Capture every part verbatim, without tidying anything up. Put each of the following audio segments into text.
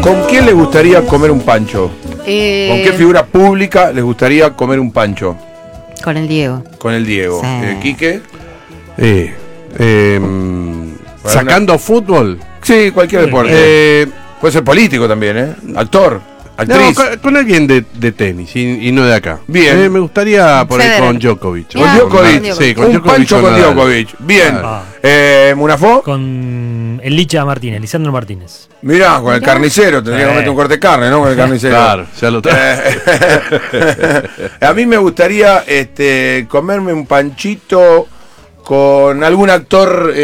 ¿Con quién les gustaría comer un pancho? Eh, ¿Con qué figura pública les gustaría comer un pancho? Con el Diego. Con el Diego. Sí. Eh, ¿Quique? Eh, eh, ¿Sacando fútbol? Sí, cualquier deporte. Eh, Puede ser político también, ¿eh? Actor, no, actriz. con, con alguien de, de tenis y, y no de acá. Bien. Eh, me gustaría poner Federer. con Djokovic. Con Ah, Djokovic. con Sí, con un Djokovic. pancho con Nadal. Djokovic. Bien. Ah. Eh, ¿Munafó? Con el Licha Martínez, Lisandro Martínez. Mirá, con el Mirá. carnicero. Tendría que Eh. comerte un corte de carne, ¿no? Con el carnicero. Claro, ya lo trae. Eh, a mí me gustaría este, comerme un panchito con algún actor,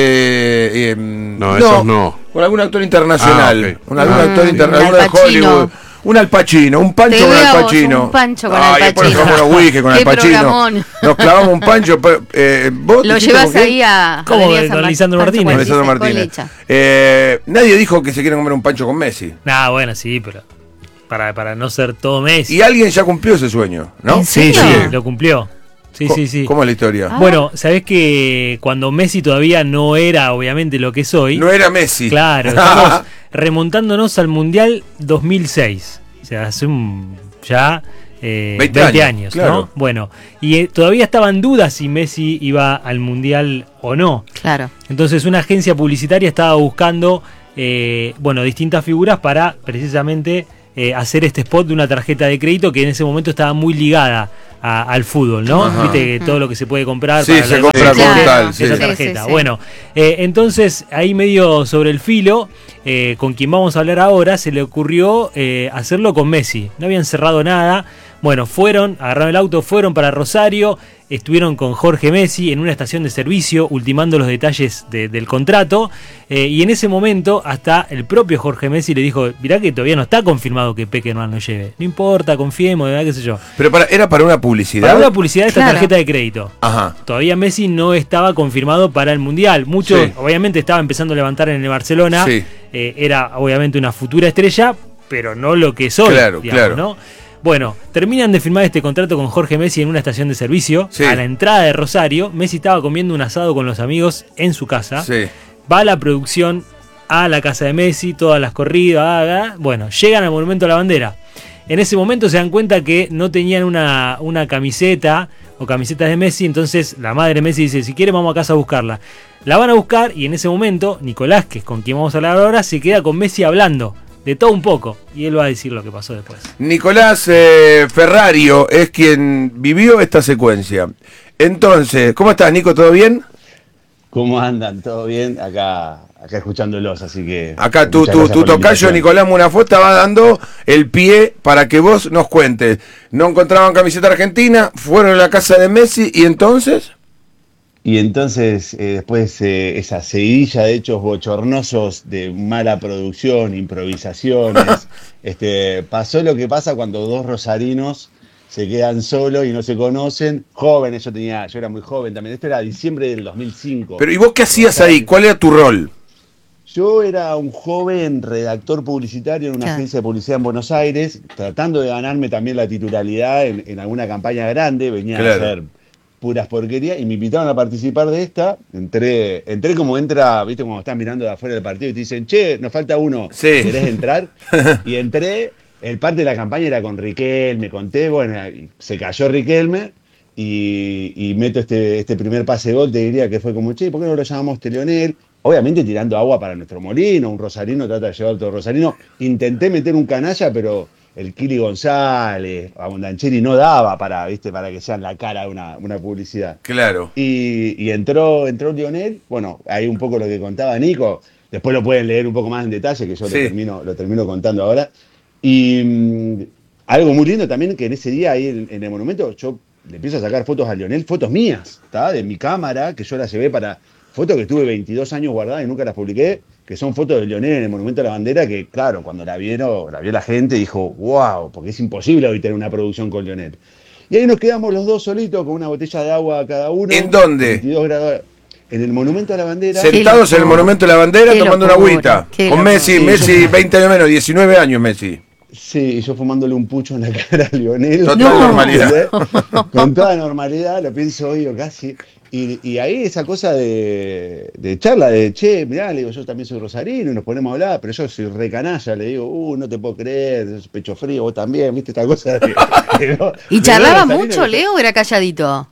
este, eh, No, esos no. con algún actor internacional, Ah, ok. con algún Ah, actor internacional, un alguno de Al Pacino. Hollywood, un Al Pacino, un pancho Te con veo Al a vos, Pacino. un pancho con Ay, Al después Pacino. nos tomamos unos whisky con Al Qué Pacino. programón. Nos clavamos un pancho. pero, eh, ¿vos Lo dijiste llevas con quién? ahí a ¿Cómo, Avenida con San Mar- Lisandro Pancho Martínez? Con con Lisandro Licha, con Martínez. Licha. Eh, nadie dijo que se quiere comer un pancho con Messi. Nah, bueno, sí, pero para, para no ser todo Messi. Y alguien ya cumplió ese sueño, ¿no? ¿En Sí, sí, serio? lo cumplió. Sí, Co- sí, sí. ¿Cómo es la historia? Ah. Bueno, sabés que cuando Messi todavía no era, obviamente, lo que es hoy. No era Messi. Claro, estamos remontándonos al Mundial dos mil seis. O sea, hace un, ya eh, veinte veinte, años, años, claro. ¿no? Bueno, y eh, todavía estaba en duda si Messi iba al Mundial o no. Claro. Entonces una agencia publicitaria estaba buscando, eh, bueno, distintas figuras para precisamente eh, hacer este spot de una tarjeta de crédito que en ese momento estaba muy ligada a- al fútbol, ¿no? Ajá. Viste que todo lo que se puede comprar Sí, para se la- compra con esa tal, sí. tarjeta. Sí, sí, sí. Bueno, eh, entonces ahí medio sobre el filo, eh, con quien vamos a hablar ahora, se le ocurrió eh, hacerlo con Messi. No habían cerrado nada. Bueno, fueron, agarraron el auto, fueron para Rosario, estuvieron con Jorge Messi en una estación de servicio, ultimando los detalles de- del contrato, eh, y en ese momento hasta el propio Jorge Messi le dijo, mirá que todavía no está confirmado que Peckerman lo lleve. No importa, confiemos, de verdad, qué sé yo. Pero para, era para una publicidad. Para una publicidad de esta Claro. tarjeta de crédito. Ajá. Todavía Messi no estaba confirmado para el Mundial. Muchos, Sí. obviamente, estaba empezando a levantar en el Barcelona. Sí. Eh, era, obviamente, una futura estrella, pero no lo que es hoy. Claro, digamos, claro. ¿no? Bueno, terminan de firmar este contrato con Jorge Messi en una estación de servicio. Sí. A la entrada de Rosario, Messi estaba comiendo un asado con los amigos en su casa. Sí. Va la producción a la casa de Messi, todas las corridas. ah, ah, Bueno, llegan al Monumento a la Bandera. En ese momento se dan cuenta que no tenían una, una camiseta o camisetas de Messi, entonces la madre de Messi dice, si quiere vamos a casa a buscarla. La van a buscar y en ese momento Nicolás, que es con quien vamos a hablar ahora, se queda con Messi hablando de todo un poco y él va a decir lo que pasó después. Nicolás eh, Ferrario es quien vivió esta secuencia. Entonces, ¿cómo estás, Nico? ¿Todo bien? ¿Cómo andan? ¿Todo bien? Acá, acá escuchándolos, así que... Acá tu, muchas tu, gracias tu por la tocayo invitación. Nicolás Munafó estaba dando el pie para que vos nos cuentes. No encontraban camiseta argentina, fueron a la casa de Messi y entonces... Y entonces, eh, después eh, esa seguidilla de hechos bochornosos de mala producción, improvisaciones, este, pasó lo que pasa cuando dos rosarinos se quedan solos y no se conocen, jóvenes, yo tenía, yo era muy joven también, esto era diciembre del dos mil cinco. Pero ¿y vos qué hacías ahí? ¿Cuál era tu rol? Yo era un joven redactor publicitario en una Claro. agencia de publicidad en Buenos Aires, tratando de ganarme también la titularidad en, en alguna campaña grande, venía Claro. a hacer puras porquerías y me invitaron a participar de esta. Entré, entré como entra, viste, cuando estás mirando de afuera del partido y te dicen, che, nos falta uno, Sí. ¿querés entrar? Y entré, el parte de la campaña era con Riquelme, conté, bueno, y se cayó Riquelme. Y, y meto este, este primer pase de gol, te diría que fue como, che, ¿por qué no lo llamamos Teleonel? Obviamente tirando agua para nuestro molino, un rosarino trata de llevar otro rosarino. Intenté meter un canalla, pero el Kili González, Abondancheri no daba para, ¿viste? Para que sean la cara de una, una publicidad. Claro. Y, y entró, entró Lionel, bueno, ahí un poco lo que contaba Nico, después lo pueden leer un poco más en detalle, que yo Sí. lo, termino, lo termino contando ahora. Y mm, algo muy lindo también, que en ese día ahí en, en el monumento, yo le empiezo a sacar fotos a Lionel, fotos mías, ¿está? De mi cámara, que yo las llevé para, fotos que tuve veintidós años guardadas y nunca las publiqué, que son fotos de Lionel en el Monumento a la Bandera, que claro, cuando la vieron, la vio la gente, dijo, wow, porque es imposible hoy tener una producción con Lionel. Y ahí nos quedamos los dos solitos con una botella de agua cada uno. ¿En dónde? veintidós grados, en el Monumento a la Bandera. Sentados en el locura. Monumento de la Bandera Qué tomando una locura. agüita. Qué Con locura. Messi, Sí, Messi yo- veinte años menos, diecinueve años Messi. Sí, y yo fumándole un pucho en la cara a Lionel. Total No. normalidad. Con toda normalidad, lo pienso hoy o casi. Y, y ahí esa cosa de, de charla, de che, mirá, le digo, yo también soy rosarino y nos ponemos a hablar, pero yo soy re canalla, le digo, uh, no te puedo creer, sos pecho frío, vos también, viste esta cosa. De, de, de, ¿Y charlaba de, mucho, de, Leo, o era calladito?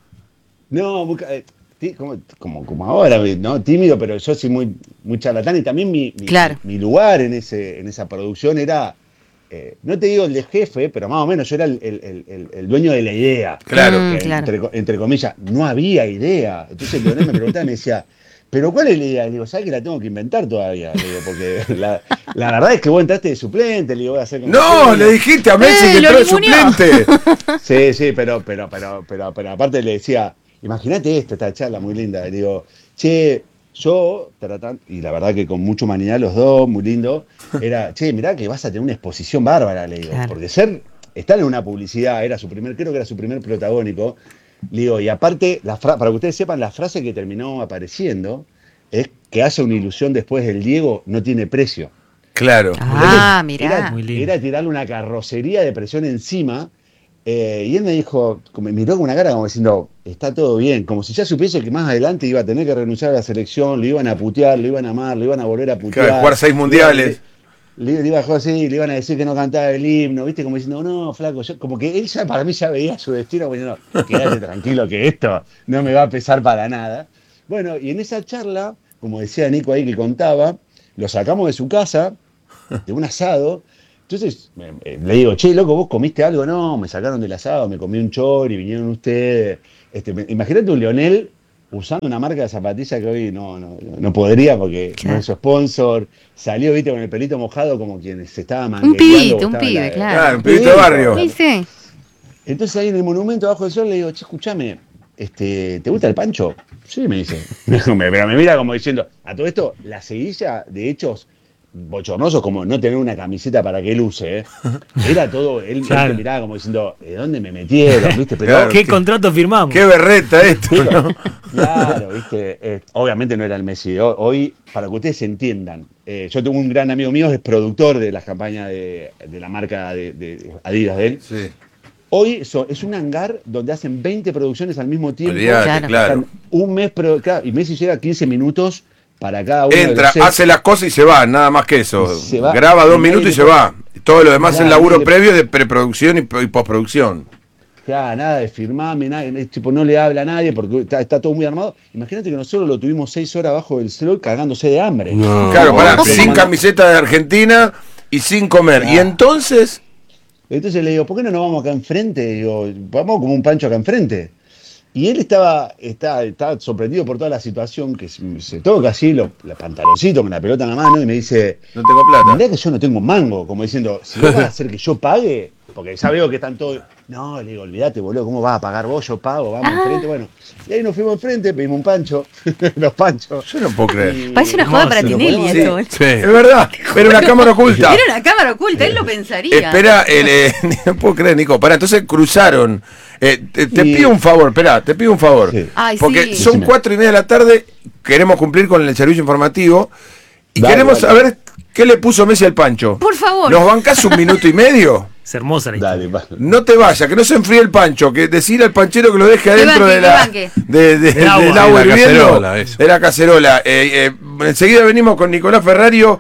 No, muy, como, como, como ahora, ¿no? Tímido, pero yo soy muy, muy charlatán y también mi, mi, claro. mi lugar en, ese, en esa producción era... Eh, no te digo el de jefe, pero más o menos yo era el, el, el, el dueño de la idea. Claro. Mm, que, claro. Entre, entre comillas, no había idea. Entonces Leonel me preguntaba y me decía, ¿pero cuál es la idea? Le digo, ¿sabes que la tengo que inventar todavía? Le digo, porque la, la verdad es que vos entraste de suplente, le digo, voy a hacer como No, que- le dijiste a Messi ¡Eh, que lo entró de ninguneó! suplente. Sí, sí, pero, pero, pero, pero, pero aparte le decía, imagínate esto, esta charla muy linda. Le digo, che, yo, taratán, y la verdad que con mucha humanidad los dos, muy lindo, era, che, mirá que vas a tener una exposición bárbara, le digo, Claro. porque ser, estar en una publicidad, era su primer, creo que era su primer protagónico, le digo, y aparte, la fra- para que ustedes sepan, la frase que terminó apareciendo es que hace una ilusión después del Diego no tiene precio. Claro. Ah, Entonces, mirá. Era, Muy lindo. era tirarle una carrocería de presión encima. Eh, y él me dijo, me miró con una cara como diciendo, está todo bien, como si ya supiese que más adelante iba a tener que renunciar a la selección, lo iban a putear, lo iban a amar, lo iban a volver a putear. Claro, jugar seis mundiales. Le, le, le iba a jugar así, le iban a decir que no cantaba el himno, viste, como diciendo, no, flaco, yo, como que él ya para mí ya veía su destino, como diciendo, quédate tranquilo que esto no me va a pesar para nada. Bueno, y en esa charla, como decía Nico ahí que contaba, lo sacamos de su casa, de un asado. Entonces eh, le digo, che, loco, ¿vos comiste algo? No, me sacaron del asado, me comí un chori, vinieron ustedes. Este, me- imagínate un Leonel usando una marca de zapatillas que hoy no, no, no podría porque Claro. no es su sponsor. Salió, viste, con el pelito mojado como quien se estaba Un manguereando. pibito, o un estaba en pibe, la- claro. Claro, un pibito de barrio. Sí, sí. Entonces ahí en el monumento abajo del sol le digo, che, escúchame, este, ¿te gusta el pancho? Sí, me dice. Pero me mira como diciendo, a todo esto, la seguilla de hechos bochornosos como no tener una camiseta para que él use, ¿eh? Era todo, él, él Claro. te miraba como diciendo, ¿de dónde me metieron? ¿Viste? Pero, Claro. ¿Qué que- contrato firmamos? Qué berreta esto, pero, ¿no? claro, ¿viste? Eh, obviamente no era el Messi de hoy. Hoy, para que ustedes se entiendan, eh, yo tengo un gran amigo mío, es productor de las campañas de, de la marca de, de Adidas de él. Sí. Hoy so- es un hangar donde hacen veinte producciones al mismo tiempo. Olvídate, Claro. claro. Están un mes, pro- claro, y Messi llega quince minutos para cada uno de Entra, los sets. hace las cosas y se va, nada más que eso. Y se va. Graba dos Y nadie minutos y le se pone- va. Todo lo demás es Claro, laburo nadie le- previo de preproducción y, y postproducción. Claro, nada de firmarme, nada, es tipo, no le habla a nadie porque está, está todo muy armado. Imagínate que nosotros lo tuvimos seis horas abajo del slot cagándose de hambre. No. Claro, No, pará, no, sin no. camiseta de Argentina y sin comer. Claro. Y entonces, Entonces le digo, ¿por qué no nos vamos acá enfrente? Digo, vamos como un pancho acá enfrente. Y él estaba, estaba, estaba sorprendido por toda la situación, que se, se toca así, los los pantaloncitos con la pelota en la mano, y me dice, no tengo plata. mirá que yo no tengo un mango, como diciendo, si vos vas a hacer que yo pague, porque ya veo que están todos, no, le digo, olvídate, boludo, ¿cómo vas a pagar vos? Yo pago, vamos Ah. enfrente, bueno. Y ahí nos fuimos enfrente, pedimos un pancho, los panchos. Yo no puedo creer. Y- Parece una joda No, para se lo Tinelli podemos- eso. Sí. Sí. Es verdad, era una cámara oculta. Era una cámara oculta, él lo pensaría. Espera, el, eh, no puedo creer, Nico. Pará, entonces cruzaron. Eh, te te Y- pido un favor, espera, te pido un favor. Sí. Ay, Porque sí. son Decime. cuatro y media de la tarde, queremos cumplir con el servicio informativo y Dale, queremos dale. saber qué le puso Messi al Pancho. Por favor. ¿Nos bancás un minuto y medio? Es hermosa la historia. Dale, va. No te vayas, que no se enfríe el Pancho, que decirle al panchero que lo deje adentro banque, de que la, banque. de, de- Del agua. del agua De la hirviendo, cacerola, eso. de la cacerola. Eh, eh, enseguida venimos con Nicolás Ferrario,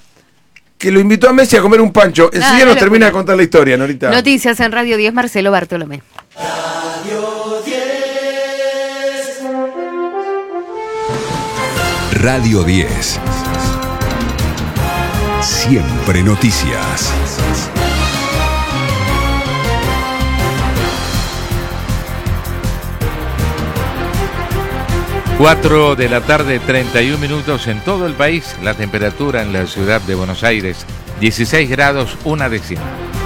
que lo invitó a Messi a comer un Pancho. Enseguida no nos lo termina de juro. contar la historia, Norita. Noticias en Radio diez, Marcelo Bartolomé. Radio diez. Siempre noticias. cuatro de la tarde, treinta y un minutos en todo el país. La temperatura en la ciudad de Buenos Aires, dieciséis grados, una décima.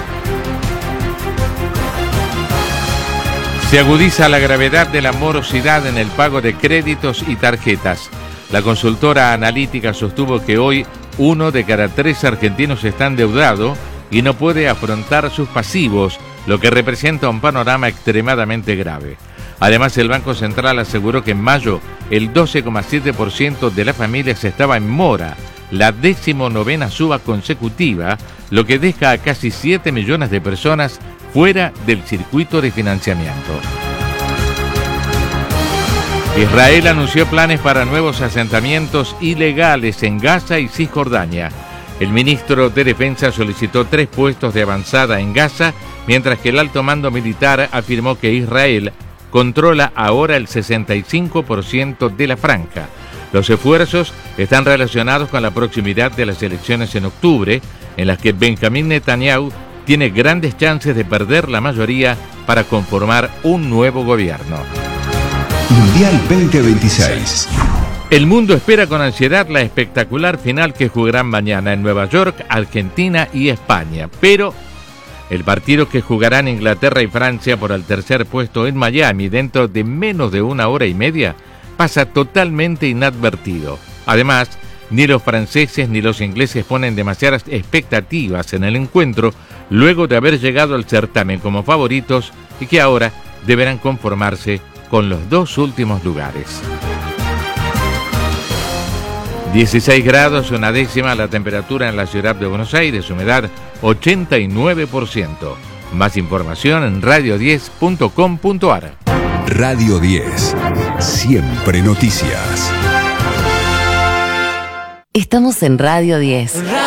Se agudiza la gravedad de la morosidad en el pago de créditos y tarjetas. La consultora analítica sostuvo que hoy uno de cada tres argentinos está endeudado y no puede afrontar sus pasivos, lo que representa un panorama extremadamente grave. Además, el Banco Central aseguró que en mayo el doce coma siete por ciento de las familias estaba en mora, la decimonovena suba consecutiva, lo que deja a casi siete millones de personas fuera del circuito de financiamiento. Israel anunció planes para nuevos asentamientos ilegales en Gaza y Cisjordania. El ministro de Defensa solicitó tres puestos de avanzada en Gaza, mientras que el alto mando militar afirmó que Israel controla ahora el sesenta y cinco por ciento de la franja. Los esfuerzos están relacionados con la proximidad de las elecciones en octubre, en las que Benjamín Netanyahu tiene grandes chances de perder la mayoría para conformar un nuevo gobierno. Mundial veinte veintiséis. El mundo espera con ansiedad la espectacular final que jugarán mañana en Nueva York, Argentina y España. Pero el partido que jugarán Inglaterra y Francia por el tercer puesto en Miami dentro de menos de una hora y media pasa totalmente inadvertido. Además, ni los franceses ni los ingleses ponen demasiadas expectativas en el encuentro luego de haber llegado al certamen como favoritos y que ahora deberán conformarse con los dos últimos lugares. dieciséis grados, una décima la temperatura en la ciudad de Buenos Aires, humedad ochenta y nueve por ciento. Más información en radio diez punto com punto ar. Radio diez. Siempre noticias. Estamos en Radio diez.